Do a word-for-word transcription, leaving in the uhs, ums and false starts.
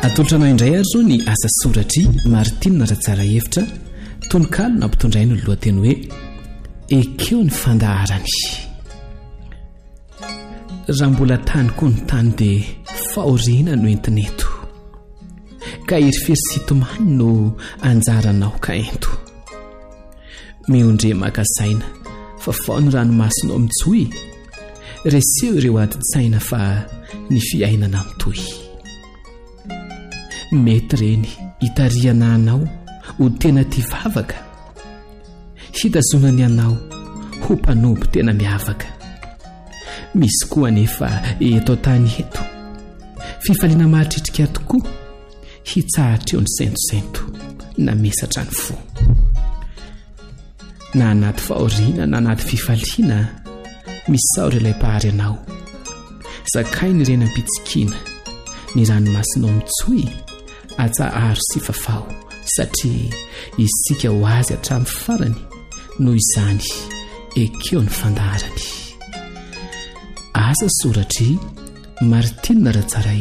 atolotranao indray ary zao ny asa soratry Martina Ratsara hevitra tononkalo nampitondray ny lohateny hoe ekeo ny fandaharany. Raha mbola tany koa ny tany dia fahoriana no entineto ka iry firisitomany no anjaranao ka ento. Miondre makasaina fa fao ny ranomasinao mitsoy reseo ireo adi-tsaina fa ny fiainana mitoy. Mety reny hitariana anao ho tena tia vavaka, hitazonany anao ho mpanompo tena miavaka. Misy koa anefa eto tany eto fifaliana maharitrika tokoa hitsahatra eo ny saintosento na mesatra ny fo. Na anaty fahoriana na anaty fifaliana misaory ilay mpahary anao. Zakay ny rena mpitsikina ny ranomasinao mitsoy atsaharo sy fafao satria isika ho azy hatramin'ny farany noho izany ekeo ny fandaharany. Asa soratry Martina Ratsara.